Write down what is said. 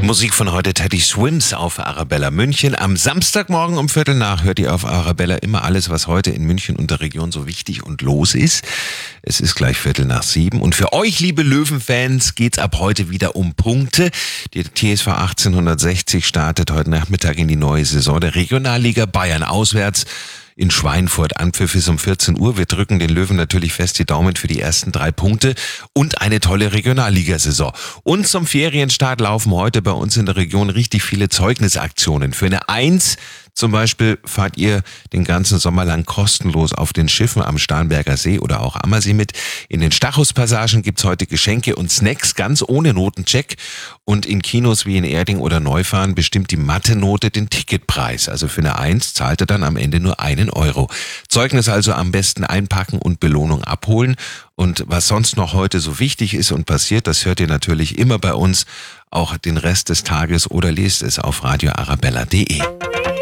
Musik von heute Teddy Swims auf Arabella München. Am Samstagmorgen um 6:15 hört ihr auf Arabella immer alles, was heute in München und der Region so wichtig und los ist. Es ist gleich 6:45 und für euch, liebe Löwenfans, geht's ab heute wieder um Punkte. Die TSV 1860 startet heute Nachmittag in die neue Saison der Regionalliga Bayern auswärts. In Schweinfurt. Anpfiff ist um 14 Uhr. Wir drücken den Löwen natürlich fest die Daumen für die ersten 3 Punkte und eine tolle Regionalligasaison. Und zum Ferienstart laufen heute bei uns in der Region richtig viele Zeugnisaktionen. Für eine 1 zum Beispiel fahrt ihr den ganzen Sommer lang kostenlos auf den Schiffen am Starnberger See oder auch Ammersee mit. In den Stachus-Passagen gibt's heute Geschenke und Snacks ganz ohne Notencheck. Und in Kinos wie in Erding oder Neufahren bestimmt die Mathe-Note den Ticketpreis. Also für eine 1 zahlt ihr dann am Ende nur 1 Euro. Zeugnis also am besten einpacken und Belohnung abholen. Und was sonst noch heute so wichtig ist und passiert, das hört ihr natürlich immer bei uns, auch den Rest des Tages oder lest es auf radioarabella.de.